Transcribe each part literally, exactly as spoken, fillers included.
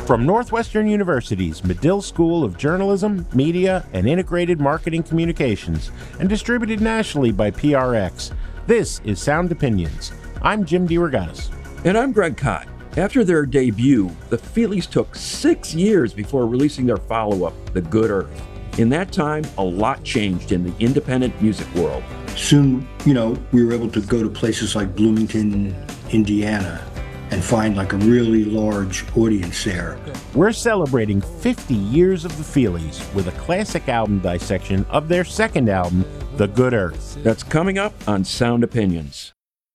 From Northwestern University's Medill School of Journalism, Media, and Integrated Marketing Communications, and distributed nationally by P R X, this is Sound Opinions. I'm Jim DeRogatis. And I'm Greg Kot. After their debut, the Feelies took six years before releasing their follow-up, The Good Earth. In that time, a lot changed in the independent music world. Soon, you know, we were able to go to places like Bloomington, Indiana, and find like a really large audience there. We're celebrating fifty years of the Feelies with a classic album dissection of their second album, The Good Earth. That's coming up on Sound Opinions.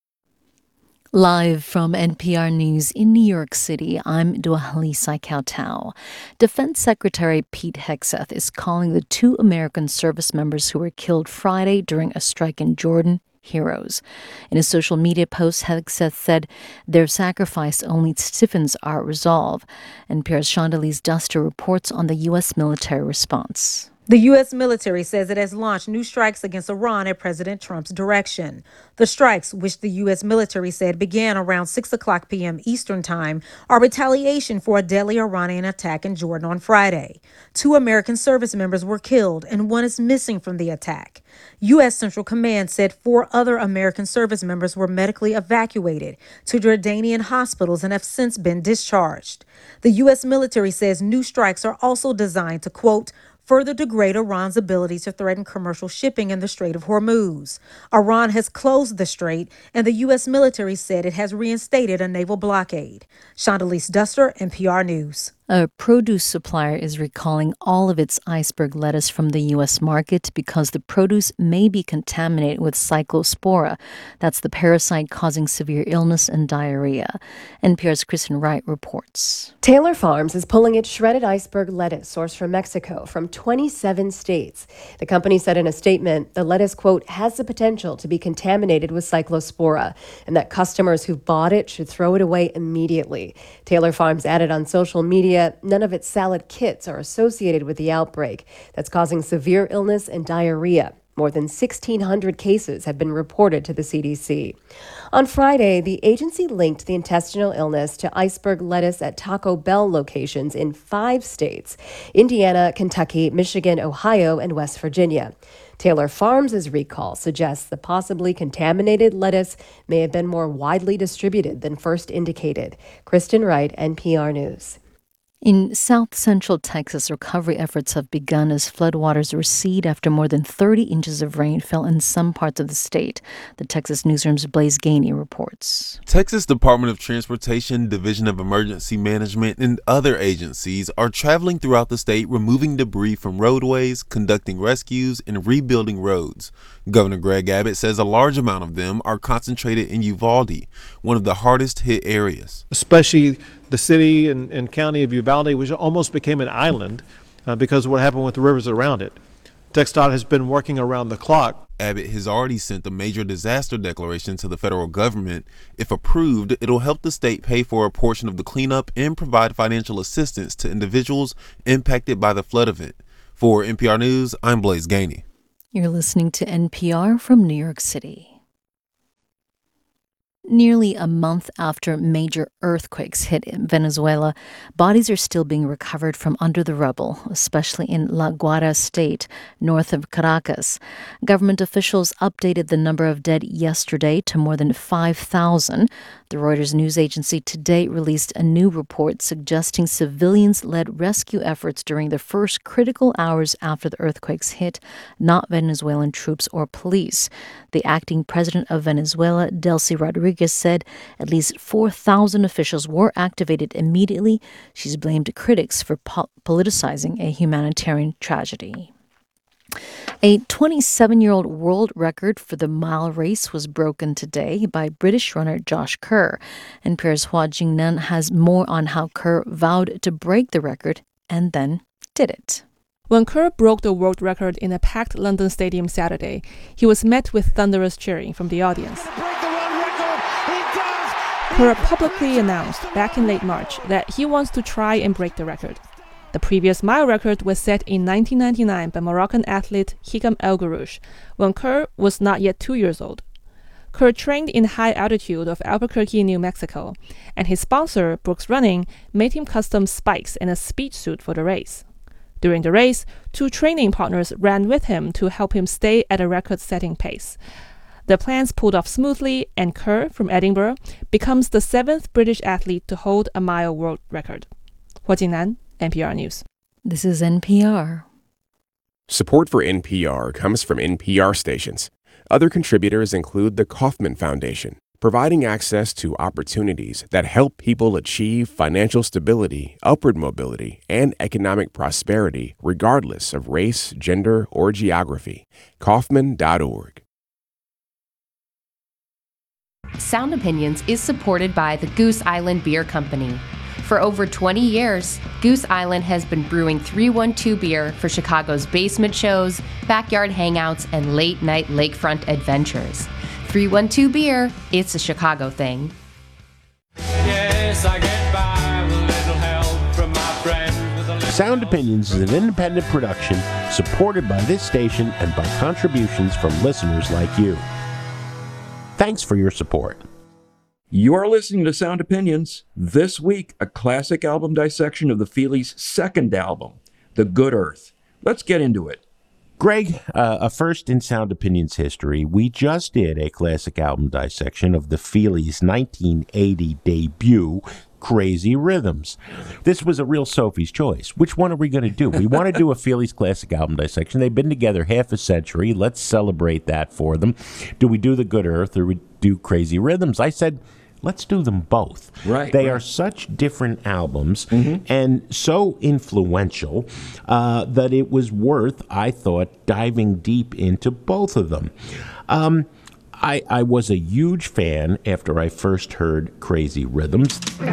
Live from N P R News in New York City, I'm Dwalisa Kautal. Defense Secretary Pete Hegseth is calling the two American service members who were killed Friday during a strike in Jordan heroes. In a social media post, Hegseth said their sacrifice only stiffens our resolve. N P R's Shondelise Duster reports on the U S military response. The U S military says it has launched new strikes against Iran at President Trump's direction. The strikes, which the U S military said began around six o'clock p.m. Eastern Time, are retaliation for a deadly Iranian attack in Jordan on Friday. Two American service members were killed and one is missing from the attack. U S Central Command said four other American service members were medically evacuated to Jordanian hospitals and have since been discharged. The U S military says new strikes are also designed to, quote, further degrade Iran's ability to threaten commercial shipping in the Strait of Hormuz. Iran has closed the strait, and the U S military said it has reinstated a naval blockade. Shondelise Duster, N P R News. A produce supplier is recalling all of its iceberg lettuce from the U S market because the produce may be contaminated with cyclospora. That's the parasite causing severe illness and diarrhea. N P R's Kristen Wright reports. Taylor Farms is pulling its shredded iceberg lettuce sourced from Mexico from twenty-seven states. The company said in a statement the lettuce, quote, has the potential to be contaminated with cyclospora and that customers who bought it should throw it away immediately. Taylor Farms added on social media none of its salad kits are associated with the outbreak that's causing severe illness and diarrhea. More than sixteen hundred cases have been reported to the C D C. On Friday, the agency linked the intestinal illness to iceberg lettuce at Taco Bell locations in five states: Indiana, Kentucky, Michigan, Ohio, and West Virginia. Taylor Farms' recall suggests the possibly contaminated lettuce may have been more widely distributed than first indicated. Kristen Wright, N P R News. In south-central Texas, recovery efforts have begun as floodwaters recede after more than thirty inches of rain fell in some parts of the state. The Texas Newsroom's Blaise Gainey reports. Texas Department of Transportation, Division of Emergency Management, and other agencies are traveling throughout the state, removing debris from roadways, conducting rescues, and rebuilding roads. Governor Greg Abbott says a large amount of them are concentrated in Uvalde, one of the hardest hit areas. Especially the city and, and county of Uvalde, which almost became an island uh, because of what happened with the rivers around it. TxDOT has been working around the clock. Abbott has already sent a major disaster declaration to the federal government. If approved, it'll help the state pay for a portion of the cleanup and provide financial assistance to individuals impacted by the flood event. For N P R News, I'm Blaise Gainey. You're listening to N P R from New York City. Nearly a month after major earthquakes hit in Venezuela, bodies are still being recovered from under the rubble, especially in La Guaira state, north of Caracas. Government officials updated the number of dead yesterday to more than five thousand. The Reuters news agency today released a new report suggesting civilians led rescue efforts during the first critical hours after the earthquakes hit, not Venezuelan troops or police. The acting president of Venezuela, Delcy Rodriguez, said at least four thousand officials were activated immediately. She's blamed critics for po- politicizing a humanitarian tragedy. A twenty-seven-year-old world record for the mile race was broken today by British runner Josh Kerr. N P R's Hua Jingnan has more on how Kerr vowed to break the record and then did it. When Kerr broke the world record in a packed London stadium Saturday, he was met with thunderous cheering from the audience. Kerr publicly announced back in late March that he wants to try and break the record. The previous mile record was set in nineteen ninety-nine by Moroccan athlete Hikam El Gurouch when Kerr was not yet two years old. Kerr trained in high altitude of Albuquerque, New Mexico, and his sponsor, Brooks Running, made him custom spikes and a speed suit for the race. During the race, two training partners ran with him to help him stay at a record-setting pace. The plans pulled off smoothly, and Kerr from Edinburgh becomes the seventh British athlete to hold a mile world record. Hua Jingnan, N P R News. This is N P R. Support for N P R comes from N P R stations. Other contributors include the Kauffman Foundation, providing access to opportunities that help people achieve financial stability, upward mobility, and economic prosperity regardless of race, gender, or geography. Kauffman dot org. Sound Opinions is supported by the Goose Island Beer Company. For over twenty years, Goose Island has been brewing three one two beer for Chicago's basement shows, backyard hangouts, and late-night lakefront adventures. three one two Beer, it's a Chicago thing. Yes, I get by with a little help from my friends. With a little Sound Opinions is an independent production supported by this station and by contributions from listeners like you. Thanks for your support. You are listening to Sound Opinions. This week, a classic album dissection of the Feelies' second album, The Good Earth. Let's get into it. Greg, uh, a first in Sound Opinions history, we just did a classic album dissection of the Feelies' nineteen eighty debut, Crazy Rhythms. This was a real Sophie's choice. Which one are we going to do? We want to do a Feelies classic album dissection. They've been together half a century. Let's celebrate that for them. Do we do The Good Earth or we do Crazy Rhythms? I said, let's do them both. Right. They right. are such different albums mm-hmm. and so influential uh, that it was worth, I thought, diving deep into both of them. Um, I, I was a huge fan after I first heard Crazy Rhythms.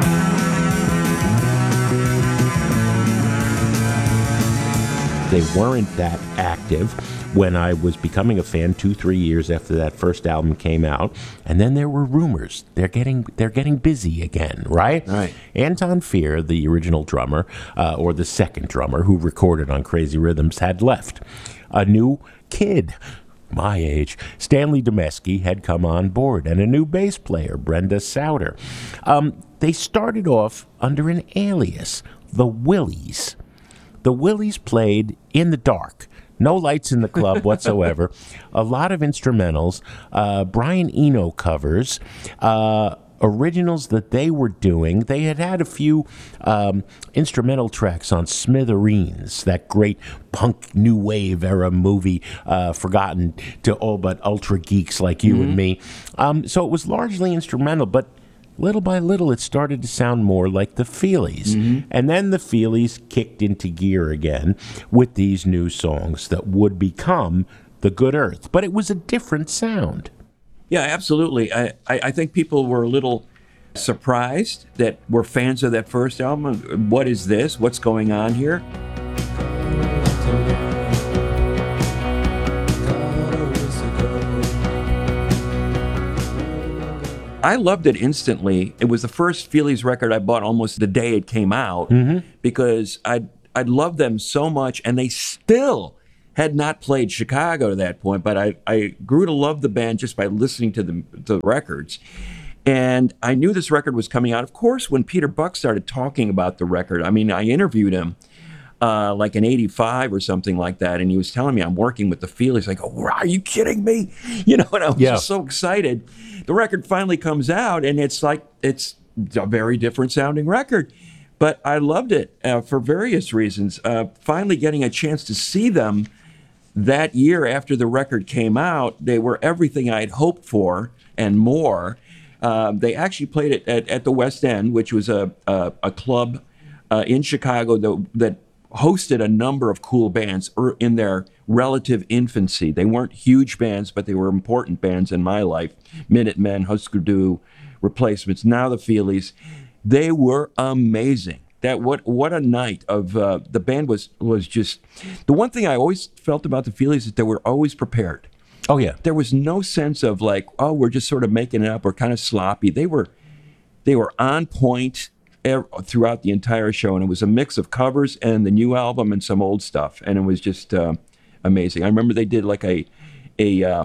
They weren't that active when I was becoming a fan two, three years after that first album came out. And then there were rumors. They're getting they're getting busy again, right? Right. Anton Fear, the original drummer, uh, or the second drummer who recorded on Crazy Rhythms, had left. A new kid, my age, Stanley Demeski, had come on board, and a new bass player, Brenda Sauter. Um, they started off under an alias, the Willies. The Willies played in the dark. No lights in the club whatsoever. A lot of instrumentals, uh, Brian Eno covers, uh, originals that they were doing. They had had a few um, instrumental tracks on Smithereens, that great punk new wave era movie, uh, forgotten to all but ultra geeks like you mm-hmm. and me. Um, so it was largely instrumental, but little by little, it started to sound more like the Feelies. Mm-hmm. And then the Feelies kicked into gear again with these new songs that would become The Good Earth. But it was a different sound. Yeah, absolutely. I, I, I think people were a little surprised that we're fans of that first album. What is this? What's going on here? I loved it instantly. It was the first Feelies record I bought almost the day it came out mm-hmm. because I I loved them so much, and they still had not played Chicago to that point, but I, I grew to love the band just by listening to the, the records. And I knew this record was coming out. Of course, when Peter Buck started talking about the record, I mean, I interviewed him uh, like in eighty-five or something like that, and he was telling me I'm working with the Feelies. Like, oh, are you kidding me? You know, and I was yeah. just so excited. The record finally comes out, and it's like, it's a very different sounding record. But I loved it uh, for various reasons. Uh, finally getting a chance to see them that year after the record came out, they were everything I had hoped for and more. Uh, they actually played it at, at the West End, which was a, a, a club uh, in Chicago that, that hosted a number of cool bands in their relative infancy. They weren't huge bands, but they were important bands in my life. Minutemen, Husker Du, Replacements, now the Feelies. They were amazing. That what what a night of uh, the band was was just. The one thing I always felt about the Feelies is they were always prepared. Oh yeah, there was no sense of like, oh, we're just sort of making it up. We're kind of sloppy. They were they were on point throughout the entire show, and it was a mix of covers and the new album and some old stuff, and it was just uh, amazing. I remember they did like a a uh,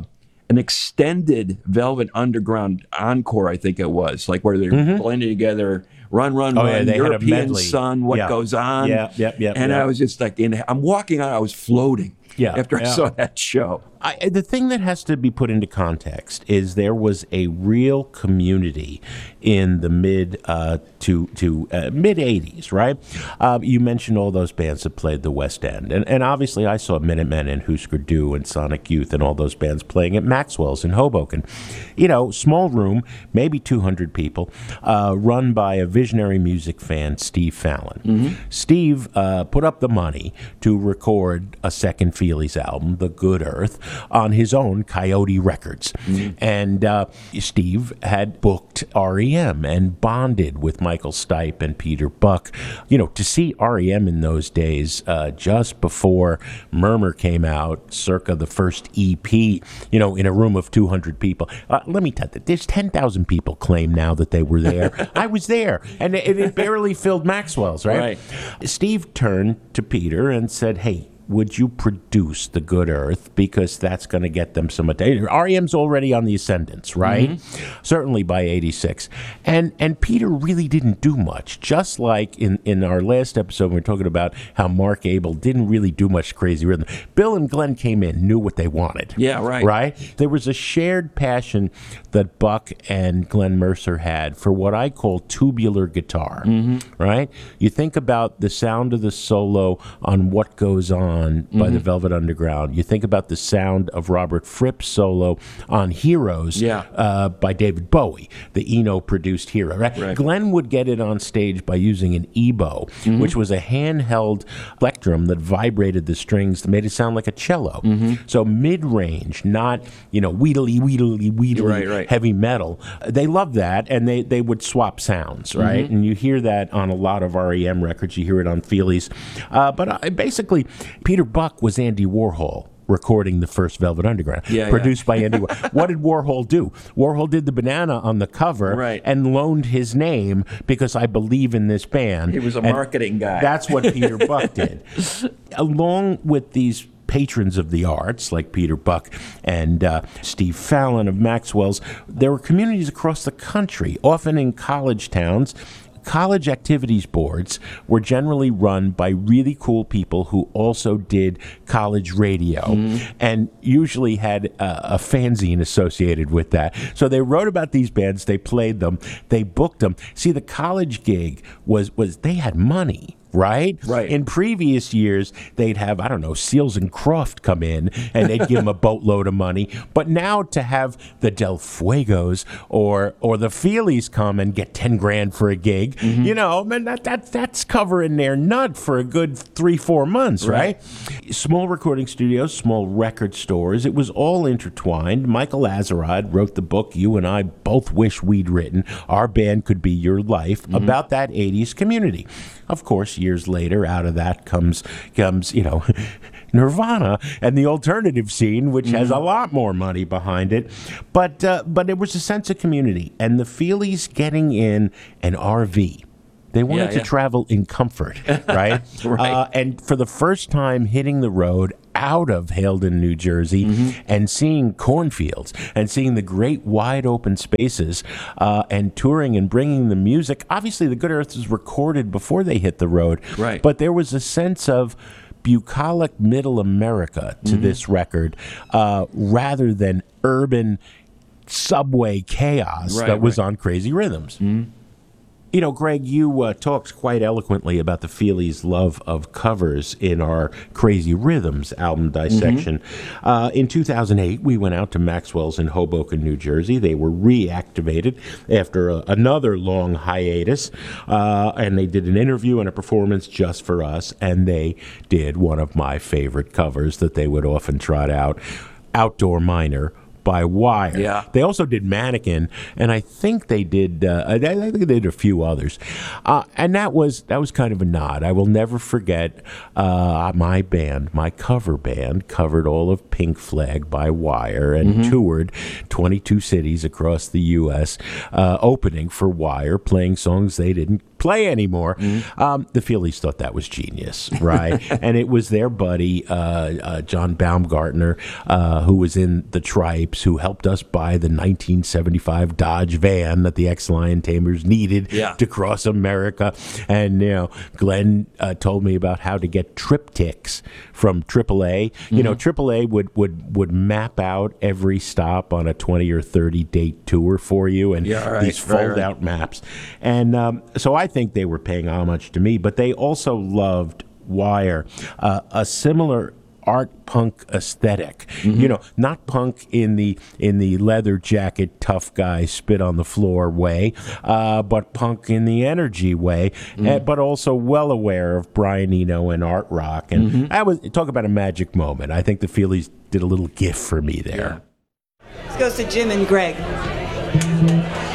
an extended Velvet Underground encore, I think it was, like where they're Mhm. blending together. Run, run, Oh, run! yeah, they had a European medley. Sun, what Yeah. goes on? Yeah, yeah, yeah, And yeah. I was just like, in, I'm walking out. I was floating. Yeah, After I yeah. saw that show. I, the thing that has to be put into context is there was a real community in the mid uh, to to uh, mid eighties, right? Uh, you mentioned all those bands that played the West End, and and obviously I saw Minutemen and Husker Du and Sonic Youth and all those bands playing at Maxwell's in Hoboken. You know, small room, maybe two hundred people, uh, run by a visionary music fan, Steve Fallon. Steve uh, put up the money to record a second Feelies album, The Good Earth, on his own Coyote Records. And uh, Steve had booked R E M and bonded with Michael Stipe and Peter Buck. You know, to see R E M in those days, uh, just before Murmur came out, circa the first E P, you know, in a room of two hundred people. Uh, let me tell you, there's ten thousand people claim now that they were there. I was there, and it, it barely filled Maxwell's, right? Right. Steve turned to Peter and said, hey, would you produce The Good Earth, because that's going to get them some attention. R E M's already on the ascendance, right? Mm-hmm. Certainly by eighty-six. And and Peter really didn't do much. Just like in, in our last episode, we were talking about how Mark Abel didn't really do much Crazy Rhythm. Bill and Glenn came in, knew what they wanted. Yeah, right. Right? There was a shared passion that Buck and Glenn Mercer had for what I call tubular guitar, Mm-hmm. right? You think about the sound of the solo on What Goes On by the Velvet Underground. You think about the sound of Robert Fripp's solo on Heroes Yeah. uh, by David Bowie, the Eno-produced Hero. Right? Right. Glenn would get it on stage by using an E-bow, which was a handheld plectrum that vibrated the strings that made it sound like a cello. So mid-range, not, you know, wheedly, wheedly, wheedly Right, right. heavy metal. They loved that, and they, they would swap sounds, right? And you hear that on a lot of R E M records. You hear it on Feelies. Uh, but uh, basically, Peter Buck was Andy Warhol recording the first Velvet Underground, Yeah, produced by Andy Warhol. What did Warhol do? Warhol did the banana on the cover Right. and loaned his name because I believe in this band. He was a And marketing guy. That's what Peter Buck did. Along with these patrons of the arts like Peter Buck and uh, Steve Fallon of Maxwell's, there were communities across the country, often in college towns. College activities boards were generally run by really cool people who also did college radio and usually had a, a fanzine associated with that. So they wrote about these bands, they played them, they booked them. See, the college gig was, was they had money. Right? Right. In previous years, they'd have, I don't know, Seals and Croft come in and they'd give them a boatload of money. But now to have the Del Fuegos or or the Feelies come and get ten grand for a gig, you know, man, that, that, that's covering their nut for a good three, four months, right? Small recording studios, small record stores, it was all intertwined. Michael Azerrad wrote the book you and I both wish we'd written, Our Band Could Be Your Life, about that eighties community. Of course, years later, out of that comes, comes you know, Nirvana and the alternative scene, which has a lot more money behind it. But uh, but it was a sense of community, and the Feelies getting in an R V. They wanted Yeah, to yeah. travel in comfort, right? Right. Uh, and for the first time hitting the road out of Haledon, New Jersey, and seeing cornfields and seeing the great wide open spaces uh, and touring and bringing the music. Obviously, The Good Earth was recorded before they hit the road. Right. But there was a sense of bucolic middle America to this record uh, rather than urban subway chaos Right, that was right. on Crazy Rhythms. You know, Greg, you uh, talked quite eloquently about the Feelies' love of covers in our Crazy Rhythms album dissection. Uh, in two thousand eight, we went out to Maxwell's in Hoboken, New Jersey. They were reactivated after a, another long hiatus, uh, and they did an interview and a performance just for us, and they did one of my favorite covers that they would often trot out, Outdoor Miner by Wire. Yeah. They also did Mannequin, and I think they did. Uh, I I think they did a few others, uh, and that was that was kind of a nod. I will never forget. Uh, my band, my cover band, covered all of Pink Flag by Wire and toured twenty-two cities across the U S, uh, opening for Wire, playing songs they didn't play anymore. Mm-hmm. Um, the Feelies thought that was genius, right? And it was their buddy, uh, uh, John Baumgartner, uh, who was in the Tripes, who helped us buy the nineteen seventy-five Dodge van that the ex-lion tamers needed yeah. to cross America. And, you know, Glenn uh, told me about how to get triptychs from triple A. Mm-hmm. You know, triple A would, would, would map out every stop on a twenty or thirty date tour for you, and yeah, right, these fold right, right. out maps. And um, so I think they were paying homage to me, but they also loved Wire, uh, a similar art punk aesthetic. Mm-hmm. You know, not punk in the in the leather jacket, tough guy, spit on the floor way, uh, but punk in the energy way, mm-hmm. and, but also well aware of Brian Eno and art rock. And mm-hmm. I was talk about a magic moment. I think the Feelies did a little gift for me there. Yeah. This goes to Jim and Greg.